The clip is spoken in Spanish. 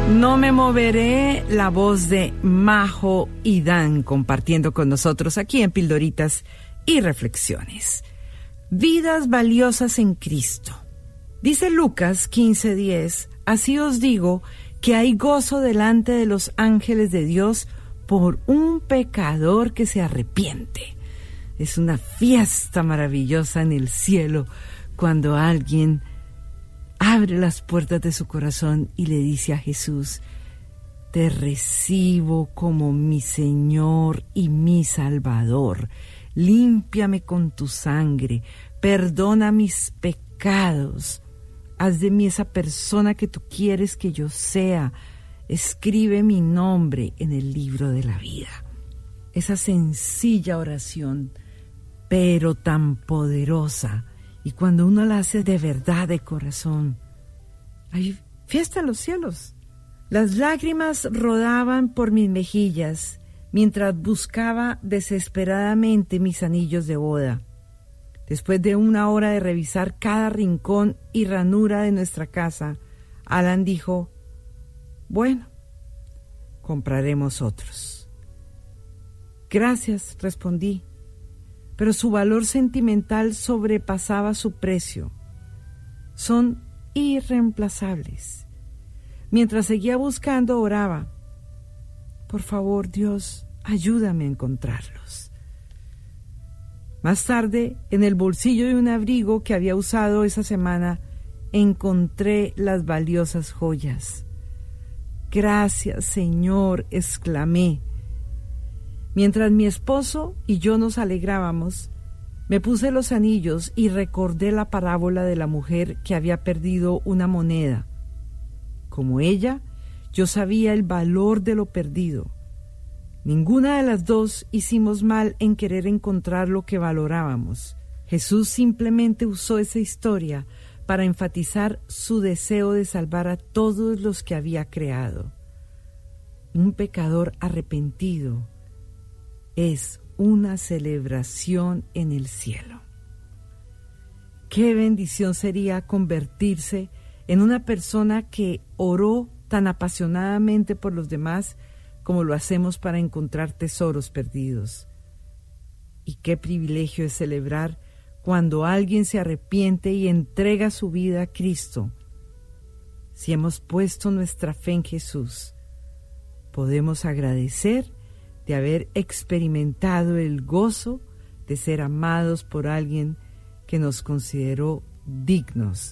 No me moveré, la voz de Majo y Dan compartiendo con nosotros aquí en Pildoritas y Reflexiones. Vidas valiosas en Cristo. Dice Lucas 15:10, así os digo que hay gozo delante de los ángeles de Dios por un pecador que se arrepiente. Es una fiesta maravillosa en el cielo cuando alguien abre las puertas de su corazón y le dice a Jesús, te recibo como mi Señor y mi Salvador. Límpiame con tu sangre, perdona mis pecados. Haz de mí esa persona que tú quieres que yo sea. Escribe mi nombre en el libro de la vida. Esa sencilla oración, pero tan poderosa. Y cuando uno la hace de verdad, de corazón, hay fiesta en los cielos. Las lágrimas rodaban por mis mejillas mientras buscaba desesperadamente mis anillos de boda. Después de 1 hora de revisar cada rincón y ranura de nuestra casa, Alan dijo, bueno, compraremos otros. Gracias, respondí. Pero su valor sentimental sobrepasaba su precio. Son irreemplazables. Mientras seguía buscando, oraba. Por favor, Dios, ayúdame a encontrarlos. Más tarde, en el bolsillo de un abrigo que había usado esa semana, encontré las valiosas joyas. Gracias, Señor, exclamé. Mientras mi esposo y yo nos alegrábamos, me puse los anillos y recordé la parábola de la mujer que había perdido una moneda. Como ella, yo sabía el valor de lo perdido. Ninguna de las dos hicimos mal en querer encontrar lo que valorábamos. Jesús simplemente usó esa historia para enfatizar su deseo de salvar a todos los que había creado. Un pecador arrepentido es una celebración en el cielo. Qué bendición sería convertirse en una persona que oró tan apasionadamente por los demás como lo hacemos para encontrar tesoros perdidos. Y qué privilegio es celebrar cuando alguien se arrepiente y entrega su vida a Cristo. Si hemos puesto nuestra fe en Jesús, podemos agradecer de haber experimentado el gozo de ser amados por alguien que nos consideró dignos